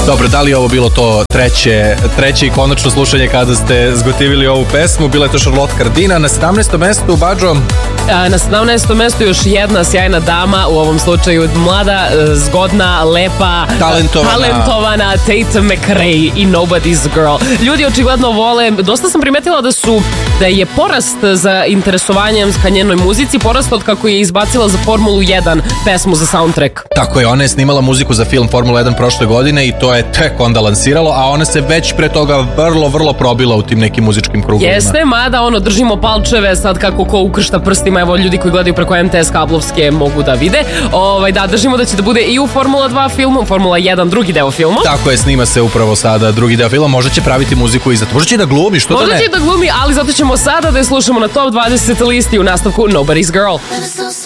Dobro, da li je ovo bilo to treće i konačno slušanje kada ste zgotivili ovu pesmu? Bila je to Charlotte Cardina na 17. mestu, Bađo? Na 17. mestu još jedna sjajna dama, u ovom slučaju mlada, zgodna, lepa, talentovana Tate McRae i Nobody's Girl. Ljudi očigledno vole, dosta sam primetila da je porast za interesovanjem ka njenoj muzici, porast od kako je izbacila za Formulu 1 pesmu za soundtrack. Tako je, ona je snimala muziku za film Formula 1 prošle godine i to je tek onda lansiralo, a ona se već pre toga vrlo probila u tim nekim muzičkim krugovima. Jeste, mada držimo palčeve sad kako ko ukršta prstima, evo ljudi koji gledaju preko MTS kablovske mogu da vide. Da, držimo da će da bude i u Formula 2 filmu, Formula 1 drugi deo filma. Tako je, snima se upravo sada drugi deo filma, možda će praviti muziku i zato. Možda će da glumi, što da ne? Možda će da glumi, ali zato ćemo sada da je slušamo na Top 20 listi u nastavku Nobody's Girl.